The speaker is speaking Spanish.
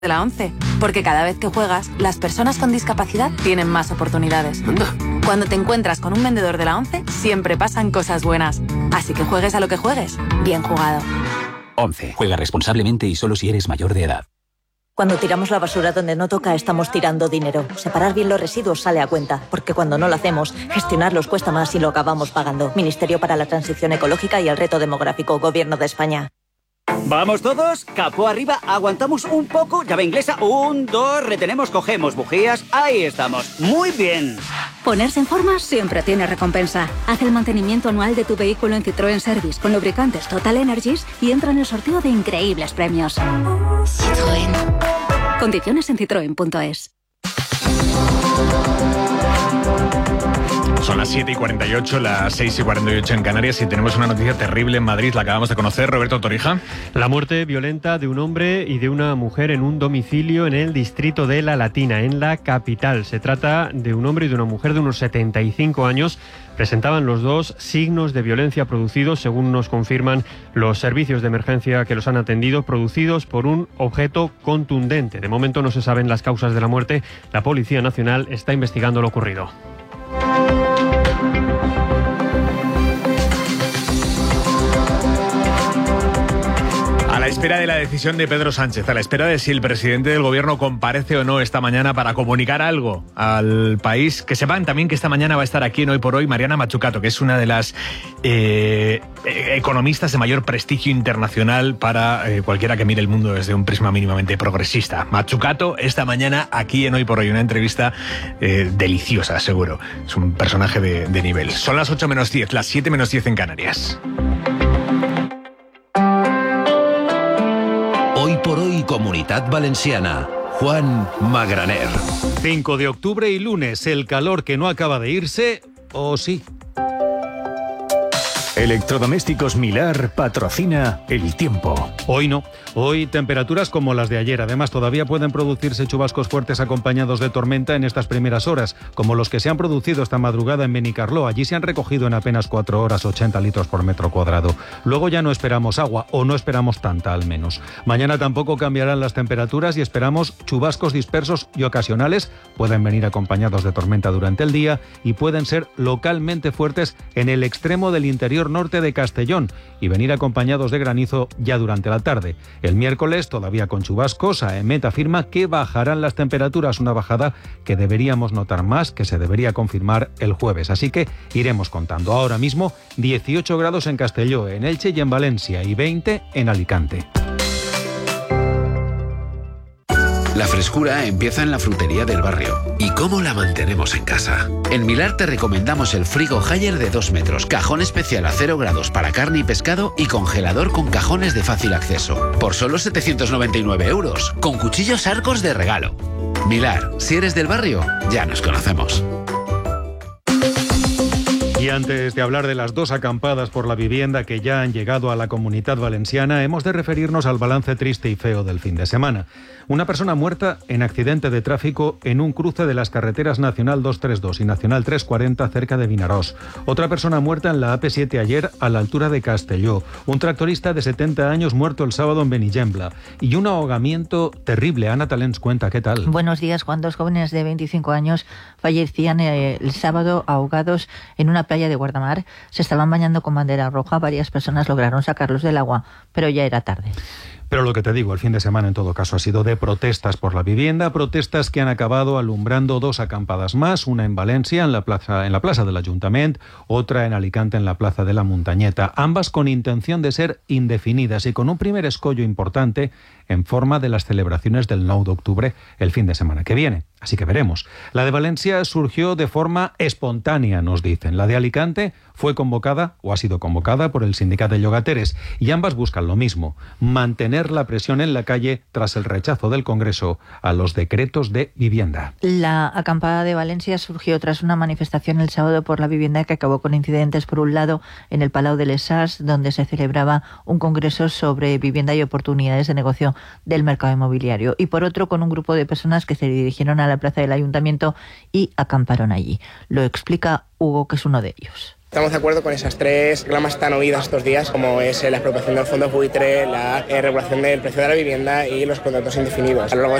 de la ONCE, porque cada vez que juegas, las personas con discapacidad tienen más oportunidades. Anda. Cuando te encuentras con un vendedor de la ONCE, siempre pasan cosas buenas. Así que juegues a lo que juegues, bien jugado. ONCE. Juega responsablemente y solo si eres mayor de edad. Cuando tiramos la basura donde no toca, estamos tirando dinero. Separar bien los residuos sale a cuenta, porque cuando no lo hacemos, gestionarlos cuesta más y lo acabamos pagando. Ministerio para la Transición Ecológica y el Reto Demográfico, Gobierno de España. ¿Vamos todos? Capó arriba, aguantamos un poco, llave inglesa, 1, 2, retenemos, cogemos bujías, ahí estamos, muy bien. Ponerse en forma siempre tiene recompensa. Haz el mantenimiento anual de tu vehículo en Citroën Service con lubricantes Total Energies y entra en el sorteo de increíbles premios. Citroën. Condiciones en citroen.es. Son las 7:48, las 6:48 en Canarias y tenemos una noticia terrible en Madrid, la acabamos de conocer. Roberto Torija. La muerte violenta de un hombre y de una mujer en un domicilio en el distrito de La Latina, en la capital. Se trata de un hombre y de una mujer de unos 75 años. Presentaban los dos signos de violencia producidos, según nos confirman los servicios de emergencia que los han atendido, producidos por un objeto contundente. De momento no se saben las causas de la muerte. La Policía Nacional está investigando lo ocurrido. A la espera de la decisión de Pedro Sánchez, a la espera de si el presidente del gobierno comparece o no esta mañana para comunicar algo al país, que sepan también que esta mañana va a estar aquí en Hoy por Hoy Mariana Mazzucato, que es una de las economistas de mayor prestigio internacional para cualquiera que mire el mundo desde un prisma mínimamente progresista. Mazzucato esta mañana aquí en Hoy por Hoy, una entrevista deliciosa, seguro. Es un personaje de nivel. Son las 8:10, las 7:10 en Canarias. Hoy por Hoy Comunitat Valenciana. Juan Magraner. 5 de octubre y lunes, el calor que no acaba de irse, ¿o sí? Electrodomésticos Milar patrocina el tiempo. Hoy no. Hoy temperaturas como las de ayer. Además, todavía pueden producirse chubascos fuertes acompañados de tormenta en estas primeras horas, como los que se han producido esta madrugada en Benicarló. Allí se han recogido en apenas 4 horas 80 litros por metro cuadrado. Luego ya no esperamos agua, o no esperamos tanta al menos. Mañana tampoco cambiarán las temperaturas y esperamos chubascos dispersos y ocasionales. Pueden venir acompañados de tormenta durante el día y pueden ser localmente fuertes en el extremo del interior norte de Castellón y venir acompañados de granizo ya durante la tarde. El miércoles, todavía con chubascos, AEMET afirma que bajarán las temperaturas, una bajada que deberíamos notar más, que se debería confirmar el jueves. Así que iremos contando. Ahora mismo 18 grados en Castelló, en Elche y en Valencia y 20 en Alicante. La frescura empieza en la frutería del barrio. ¿Y cómo la mantenemos en casa? En Milar te recomendamos el frigo Haier de 2 metros, cajón especial a 0 grados para carne y pescado y congelador con cajones de fácil acceso. Por solo 799 €, con cuchillos Arcos de regalo. Milar, si eres del barrio, ya nos conocemos. Y antes de hablar de las 2 acampadas por la vivienda que ya han llegado a la Comunitat Valenciana, hemos de referirnos al balance triste y feo del fin de semana. Una persona muerta en accidente de tráfico en un cruce de las carreteras Nacional 232 y Nacional 340 cerca de Vinaròs. Otra persona muerta en la AP7 ayer a la altura de Castelló. Un tractorista de 70 años muerto el sábado en Benigembla. Y un ahogamiento terrible. Ana Talens cuenta, ¿qué tal? Buenos días, Juan. 2 jóvenes de 25 años fallecían el sábado ahogados en una playa de Guardamar. Se estaban bañando con bandera roja. Varias personas lograron sacarlos del agua, pero ya era tarde. Pero lo que te digo, el fin de semana en todo caso ha sido de protestas por la vivienda, protestas que han acabado alumbrando 2 acampadas más, una en Valencia, en la plaza del Ayuntament, otra en Alicante, en la plaza de la Muntanyeta, ambas con intención de ser indefinidas y con un primer escollo importante en forma de las celebraciones del 9 de octubre el fin de semana que viene. Así que veremos. La de Valencia surgió de forma espontánea, nos dicen. La de Alicante fue convocada o ha sido convocada por el Sindicat de Llogateres y ambas buscan lo mismo, mantener la presión en la calle tras el rechazo del Congreso a los decretos de vivienda. La acampada de Valencia surgió tras una manifestación el sábado por la vivienda que acabó con incidentes, por un lado, en el Palau de les Arts, donde se celebraba un congreso sobre vivienda y oportunidades de negocio del mercado inmobiliario, y por otro, con un grupo de personas que se dirigieron a la plaza del Ayuntamiento y acamparon allí. Lo explica Hugo, que es uno de ellos. Estamos de acuerdo con esas 3 reclamas tan oídas estos días, como es la expropiación de los fondos buitre, la regulación del precio de la vivienda y los contratos indefinidos. A lo largo